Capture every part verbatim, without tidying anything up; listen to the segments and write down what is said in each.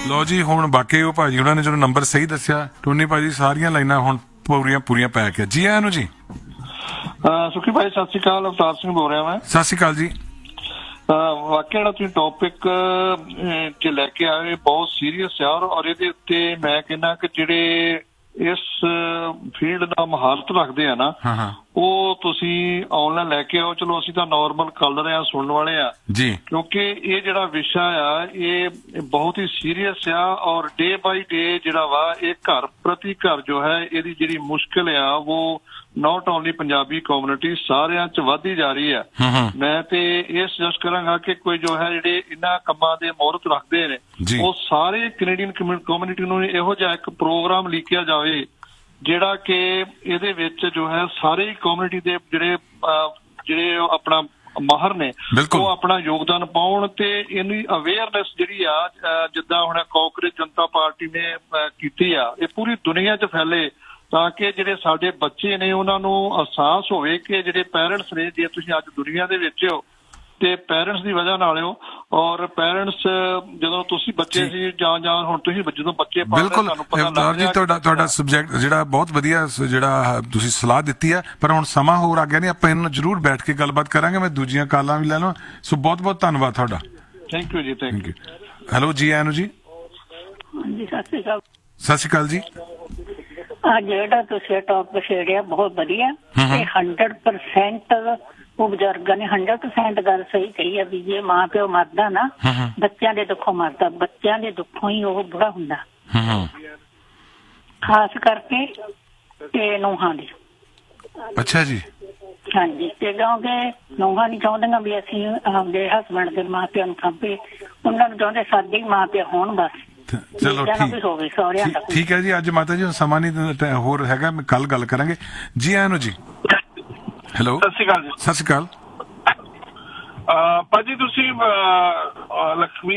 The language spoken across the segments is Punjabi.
ਲਓ ਜੀ, ਹੁਣ ਬਾਕੀ ਉਹ ਭਾਜੀ ਉਹਨਾਂ ਨੇ ਜਦੋਂ ਨੰਬਰ ਸਹੀ ਦੱਸਿਆ, ਟੋਨੀ ਭਾਜੀ ਸਾਰੀਆਂ ਲਾਈਨਾਂ ਹੁਣ ਪੂਰੀਆਂ ਪੂਰੀਆਂ ਪੈ ਕੇ ਜੀ ਆਇਆਂ ਨੂੰ ਜੀ। ਸੁਖੀ ਭਾਈ ਸਤਿ ਸ਼੍ਰੀ ਅਕਾਲ, ਅਵਤਾਰ ਸਿੰਘ ਬੋਲ ਰਿਹਾ ਮੈਂ। ਸਤਿ ਸ਼੍ਰੀ ਅਕਾਲ ਜੀ। ਵਾਕਿਆ ਜਿਹੜਾ ਤੁਸੀਂ ਟੌਪਿਕ ਜੇ ਲੈ ਕੇ ਆਏ ਬਹੁਤ ਸੀਰੀਅਸ ਆ, ਔਰ ਇਹਦੇ ਉੱਤੇ ਮੈਂ ਕਹਿੰਦਾ ਕਿ ਜਿਹੜੇ ਇਸ ਫੀਲਡ ਦਾ ਮਹਾਰਤ ਰੱਖਦੇ ਆ ਨਾ, ਉਹ ਤੁਸੀਂ ਆਨਲਾਈਨ ਲੈ ਕੇ ਆਓ। ਚਲੋ ਅਸੀਂ ਤਾਂ ਨਾਰਮਲ ਕਾਲਰ ਆ, ਸੁਣਨ ਵਾਲੇ ਆ ਜੀ, ਕਿਉਂਕਿ ਇਹ ਜਿਹੜਾ ਵਿਸ਼ਾ ਆ ਇਹ ਬਹੁਤ ਹੀ ਸੀਰੀਅਸ ਆ, ਔਰ ਡੇ ਬਾਈ ਡੇ ਜਿਹੜਾ ਵਾ ਇਹ ਘਰ ਪ੍ਰਤੀ ਘਰ ਜੋ ਹੈ ਇਹਦੀ ਜਿਹੜੀ ਮੁਸ਼ਕਿਲ ਆ ਉਹ ਨੋਟ ਓਨਲੀ ਪੰਜਾਬੀ ਕਮਿਊਨਿਟੀ ਸਾਰਿਆਂ ਚ ਵੱਧਦੀ ਜਾ ਰਹੀ ਹੈ। ਮੈਂ ਤੇ ਇਹ ਸੁਜੈਸਟ ਕਰਾਂਗਾ ਕਿ ਕੋਈ ਜੋ ਹੈ ਜਿਹੜੇ ਇਹਨਾਂ ਕੰਮਾਂ ਦੇ ਮਹੂਰਤ ਰੱਖਦੇ ਨੇ ਉਹ ਸਾਰੇ ਕੈਨੇਡੀਅਨ ਕਮਿਊਨਿਟੀ ਨੂੰ ਇਹੋ ਜਿਹਾ ਇੱਕ ਪ੍ਰੋਗਰਾਮ ਲਿਖਿਆ ਜਾਵੇ ਜਿਹੜਾ ਕਿ ਇਹਦੇ ਵਿੱਚ ਜੋ ਹੈ ਸਾਰੇ ਕਮਿਊਨਿਟੀ ਦੇ ਜਿਹੜੇ ਜਿਹੜੇ ਆਪਣਾ ਮਾਹਰ ਨੇ ਉਹ ਆਪਣਾ ਯੋਗਦਾਨ ਪਾਉਣ ਤੇ ਇਹਦੀ ਅਵੇਅਰਨੈਸ ਜਿਹੜੀ ਆ, ਜਿੱਦਾਂ ਹੁਣ ਕਾਂਗਰਸ ਜਨਤਾ ਪਾਰਟੀ ਨੇ ਕੀਤੀ ਆ, ਇਹ ਪੂਰੀ ਦੁਨੀਆ 'ਚ ਫੈਲੇ ਤਾਂ ਕਿ ਜਿਹੜੇ ਸਾਡੇ ਬੱਚੇ ਨੇ ਉਹਨਾਂ ਨੂੰ ਅਹਿਸਾਸ ਹੋਵੇ ਕਿ ਜਿਹੜੇ ਪੈਰੈਂਟਸ ਨੇ, ਜੇ ਤੁਸੀਂ ਅੱਜ ਦੁਨੀਆ ਦੇ ਵਿੱਚ ਹੋ ਤੇ ਪੈਰੈਂਟਸ ਦੀ ਵਜ੍ਹਾ ਨਾਲ ਹੋ, ਔਰ ਪੈਰੈਂਟਸ ਜਦੋਂ ਤੁਸੀਂ ਬੱਚੇ ਸੀ ਜਾਂ ਜਾਂ ਹੁਣ ਤੁਸੀਂ ਜਦੋਂ ਬੱਚੇ ਪਾਲ ਰਹੇ ਤੁਹਾਨੂੰ ਪਤਾ ਲੱਗ ਰਿਹਾ। ਤੁਹਾਡਾ ਤੁਹਾਡਾ ਸਬਜੈਕਟ ਜਿਹੜਾ ਬਹੁਤ ਵਧੀਆ ਜਿਹੜਾ ਤੁਸੀਂ ਸਲਾਹ ਦਿੱਤੀ ਹੈ, ਪਰ ਹੁਣ ਸਮਾਂ ਹੋਰ ਆ ਗਿਆ ਨਹੀਂ, ਆਪਾਂ ਇਹਨਾਂ ਨੂੰ ਜ਼ਰੂਰ ਬੈਠ ਕੇ ਗੱਲਬਾਤ ਕਰਾਂਗੇ। ਮੈਂ ਦੂਜੀਆਂ ਕਾਲਾਂ ਵੀ ਲੈ ਲਵਾਂ, ਸੋ ਬਹੁਤ ਬਹੁਤ ਧੰਨਵਾਦ ਤੁਹਾਡਾ। ਥੈਂਕ ਯੂ ਜੀ। Thank you. ਹੈਲੋ ਜੀ ਆਇਆਂ ਨੂੰ ਜੀ। ਹਾਂਜੀ ਸਤਿ ਸ਼੍ਰੀ ਅਕਾਲ। ਸਤਿ ਸ਼੍ਰੀ ਅਕਾਲ ਜੀ। ਆ ਜਿਹੜਾ ਤੁਸੀਂ ਟੌਪਿਕ ਛੇੜਿਆ ਬਹੁਤ ਵਧੀਆ, ਇਹ ਹੰਡਰਡ ਪਰਸੈਂਟ ਉਹ ਬਜ਼ੁਰਗਾਂ ਨੇ ਹੰਡਰਡ ਪਰਸੈਂਟ ਗੱਲ ਸਹੀ ਕਹੀ ਹੈ ਵੀ ਜੇ ਮਾਂ ਪਿਓ ਮਰਦਾ ਨਾ ਬੱਚਿਆਂ ਦੇ ਦੁੱਖੋਂ ਮਰਦਾ, ਬੱਚਿਆਂ ਦੇ ਦੁੱਖੋਂ ਹੀ ਉਹ ਬੁੜਾ ਹੁੰਦਾ, ਖਾਸ ਕਰਕੇ ਤੇ ਨੂੰਹਾਂ ਦੀ। ਅੱਛਾ ਜੀ। ਹਾਂਜੀ, ਤੇ ਕਿਉਂਕਿ ਨੂੰਹਾਂ ਨਹੀਂ ਚਾਹੁੰਦੀਆਂ ਵੀ ਅਸੀਂ ਆਪਦੇ ਹਸਬੈਂਡ ਦੇ ਮਾਂ ਪਿਓ ਨੂੰ ਸਾਂਭੀਏ, ਉਹਨਾਂ ਨੂੰ ਚਾਹੁੰਦੇ ਸਾਡੇ ਹੀ ਮਾਂ ਪਿਓ ਹੋਣ ਬਸ। ਚਲੋ ਠੀਕ ਠੀਕ ਹੈ ਜੀ। ਅੱਜ ਮਾਤਾ ਜੀ ਸਮਾਂ ਨਹੀਂ ਹੋਰ ਹੈਗਾ, ਮੈਂ ਕੱਲ ਗੱਲ ਕਰਾਂਗੇ ਜੀ। ਆਇਆਂ ਨੂੰ ਜੀ। ਹੈਲੋ ਸਤਿ ਸ਼੍ਰੀ ਅਕਾਲ ਜੀ। ਸਤਿ ਸ਼੍ਰੀ ਅਕਾਲ ਭਾਜੀ, ਤੁਸੀਂ ਲక్ష్ਮੀ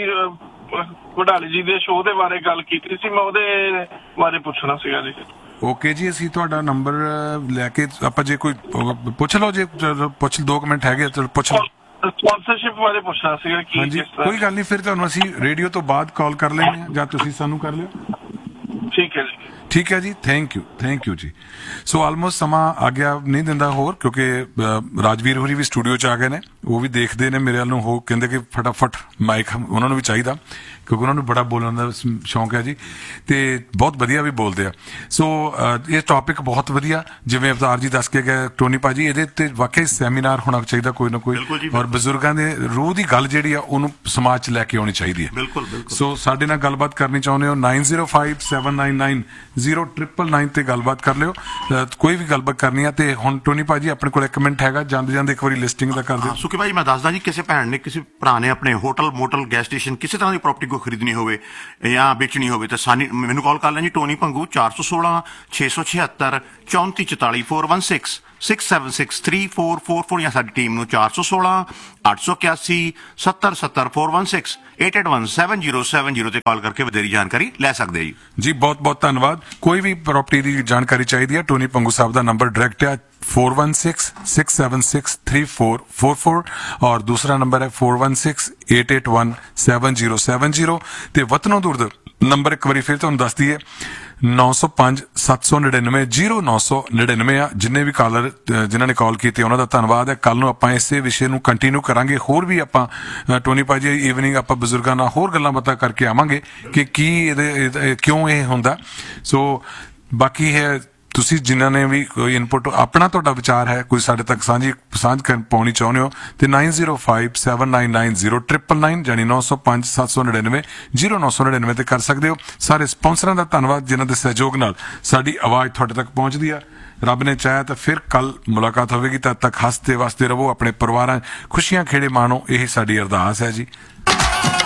ਵਡਾਲੀ ਜੀ ਦੇ ਸ਼ੋਅ ਦੇ ਬਾਰੇ ਗੱਲ ਕੀਤੀ ਸੀ, ਮੈਂ ਉਹਦੇ ਬਾਰੇ ਪੁੱਛਣਾ ਸੀਗਾ ਜੀ। ਓਕੇ ਜੀ, ਅਸੀਂ ਤੁਹਾਡਾ ਨੰਬਰ ਲੈ ਕੇ ਆਪਾਂ ਜੇ ਕੋਈ ਪੁੱਛ ਲਓ, ਜੇ ਪੁੱਛ ਦੋ ਕੁ ਮਿੰਟ ਹੈਗੇ ਤਾਂ ਪੁੱਛ ਲਓ। ਸਪਾਂਸਰਸ਼ਿਪ ਬਾਰੇ ਪੁੱਛਣਾ ਸੀਗਾ ਕਿ ਹਾਂਜੀ ਕੋਈ ਗੱਲ ਨਹੀਂ, ਫਿਰ ਤੁਹਾਨੂੰ ਅਸੀਂ ਰੇਡੀਓ ਤੋਂ ਬਾਅਦ ਕਾਲ ਕਰ ਲੈਂਦੇ ਹਾਂ ਜਾਂ ਤੁਸੀਂ ਸਾਨੂੰ ਕਰ ਲਿਓ। ਠੀਕ ਹੈ ਜੀ। ਠੀਕ ਹੈ ਜੀ। ਥੈਂਕ ਯੂ ਥੈਂਕ ਯੂ ਜੀ। ਸੋ ਆਲਮੋਸਟ ਸਮਾਂ ਆ ਗਿਆ ਨਹੀਂ ਦਿੰਦਾ ਹੋਰ, ਕਿਉਂਕਿ ਰਾਜਵੀਰ ਹੋਰੀ ਵੀ ਸਟੂਡੀਓ 'ਚ ਆ ਗਏ ਨੇ, ਉਹ ਵੀ ਦੇਖਦੇ ਨੇ ਮੇਰੇ ਵੱਲ ਨੂੰ, ਉਹ ਕਹਿੰਦੇ ਕਿ ਫਟਾਫਟ ਮਾਈਕ ਉਹਨਾਂ ਨੂੰ ਵੀ ਚਾਹੀਦਾ, ਕਿਉਂਕਿ ਉਹਨਾਂ ਨੂੰ ਬੜਾ ਬੋਲਣ ਦਾ ਸ਼ੌਂਕ ਹੈ ਜੀ, ਤੇ ਬਹੁਤ ਵਧੀਆ ਵੀ ਬੋਲਦੇ ਆ। ਸੋ ਇਹ ਟੌਪਿਕ ਬਹੁਤ ਵਧੀਆ, ਜਿਵੇਂ ਅਵਤਾਰ ਜੀ ਦੱਸ ਕੇ ਗਏ ਟੋਨੀ ਭਾਜੀ, ਇਹਦੇ ਤੇ ਵਾਕਈ ਸੈਮੀਨਾਰ ਹੋਣਾ ਚਾਹੀਦਾ ਕੋਈ ਨਾ ਕੋਈ, ਔਰ ਬਜ਼ੁਰਗਾਂ ਦੇ ਰੂਹ ਦੀ ਗੱਲ ਜਿਹੜੀ ਆ ਉਹਨੂੰ ਸਮਾਜ 'ਚ ਲੈ ਕੇ ਆਉਣੀ ਚਾਹੀਦੀ ਹੈ। ਬਿਲਕੁਲ ਬਿਲਕੁਲ। ਸੋ ਸਾਡੇ ਨਾਲ ਗੱਲਬਾਤ ਕਰਨੀ ਚਾਹੁੰਦੇ ਹੋ nine zero five seven nine nine zero triple nine ਤੇ ਗੱਲਬਾਤ ਕਰ ਲਿਓ, ਕੋਈ ਵੀ ਗੱਲਬਾਤ ਕਰਨੀ ਆ। ਤੇ ਹੁਣ ਟੋਨੀ ਭਾਜੀ ਆਪਣੇ ਕੋਲ ਇੱਕ ਮਿੰਟ ਹੈਗਾ, ਜਾਂਦੇ ਜਾਂਦੇ ਇੱਕ ਵਾਰੀ ਲਿਸਟਿੰਗ ਦਾ ਕਰ ਦਿਓ। ਸੁਖੀ ਭਾਜੀ ਮੈਂ ਦੱਸਦਾ ਜੀ, ਕਿਸੇ ਭੈਣ ਨੇ ਕਿਸੇ ਭਰਾ ਨੇ ਆਪਣੇ ਹੋਟਲ ਮੋਟਲ ਗੈਸ ਸਟੇਸ਼ਨ ਕਿਸੇ ਤਰ੍ਹਾਂ ਦੀ ਪ੍ਰਾਪਰਟੀ ਕੋਈ ਖਰੀਦਣੀ ਹੋਵੇ ਜਾਂ ਵੇਚਣੀ ਹੋਵੇ ਤਾਂ ਸਾਨੀ ਮੈਨੂੰ ਕਾਲ ਕਰ ਲੈਣ ਜੀ। ਟੋਨੀ ਭੰਗੂ ਚਾਰ ਸੌ ਸੋਲਾਂ ਛੇ ਸੌ ਛਿਹੱਤਰ ਚੌਂਤੀ ਚੁਤਾਲੀ four one six six seven six three four four four ਜਾਂ ਸਾਡੀ ਟੀਮ ਨੂੰ ਚਾਰ ਸੌ ਸੋਲਾਂ ਅੱਠ ਸੌ ਇਕਿਆਸੀ ਸੱਤਰ ਸੱਤਰ four one six eight eight one seven zero seven zero ਤੇ ਕਾਲ ਕਰਕੇ ਵਧੇਰੀ ਜਾਣਕਾਰੀ ਲੈ ਸਕਦੇ ਜੀ। ਜੀ ਬਹੁਤ ਬਹੁਤ ਧੰਨਵਾਦ। ਕੋਈ ਵੀ ਪ੍ਰਾਪਰਟੀ ਦੀ ਜਾਣਕਾਰੀ ਚਾਹੀਦੀ ਹੈ, ਟੋਨੀ ਭੰਗੂ ਸਾਹਿਬ ਦਾ ਨੰਬਰ ਡਾਇਰੈਕਟ ਹੈ four one six six seven six three four four four और दूसरा नंबर है four one six eight eight one seven zero seven zero ते वतनों दूर नंबर एक बार फिर तुहानूं दस दईए नौ सौ पांच सत्त सौ नड़िनवे जीरो नौ सौ नड़िनवे आ। जिन्ने भी कालर जिन्होंने कॉल की उन्हों का धन्नवाद है। कल नूं आपां इसे विषय नूं कंटिन्यू करांगे, होर भी आपां टोनी भाजी ईवनिंग आपां बजुर्गां नाल होर गल्लां बातां करके आवांगे कि की इहदे क्यों इह हुंदा। सो बाकी है ਤੁਸੀਂ ਜਿਨ੍ਹਾਂ ਨੇ ਵੀ ਕੋਈ ਇਨਪੁਟ ਆਪਣਾ ਤੁਹਾਡਾ ਵਿਚਾਰ ਹੈ ਕੋਈ ਸਾਡੇ ਤੱਕ ਸਾਂਝੀ ਸਾਂਝ ਪਾਉਣੀ ਚਾਹੁੰਦੇ ਹੋ ਤੇ nine zero five seven nine nine zero triple nine ਜਾਨੀ ਨੌ ਸੌ ਪੰਜ ਸੱਤ ਸੌ ਨੜਿਨਵੇਂ ਜ਼ੀਰੋ ਨੌ ਸੌ ਨੜਿਨਵੇਂ ਤੇ ਕਰ ਸਕਦੇ ਹੋ। ਸਾਰੇ ਸਪਾਂਸਰਾਂ ਦਾ ਧੰਨਵਾਦ ਜਿਨ੍ਹਾਂ ਦੇ ਸਹਿਯੋਗ ਨਾਲ ਸਾਡੀ ਆਵਾਜ਼ ਤੁਹਾਡੇ ਤੱਕ ਪਹੁੰਚਦੀ ਆ। ਰੱਬ ਨੇ ਚਾਹਿਆ ਤਾਂ ਫਿਰ ਕੱਲ ਮੁਲਾਕਾਤ ਹੋਵੇਗੀ, ਤਦ ਤੱਕ ਹੱਸਦੇ ਵਸਦੇ ਰਹੋ, ਆਪਣੇ ਪਰਿਵਾਰਾਂ ਖੁਸ਼ੀਆਂ ਖੇੜੇ ਮਾਣੋ, ਇਹੀ ਸਾਡੀ ਅਰਦਾਸ ਹੈ ਜੀ।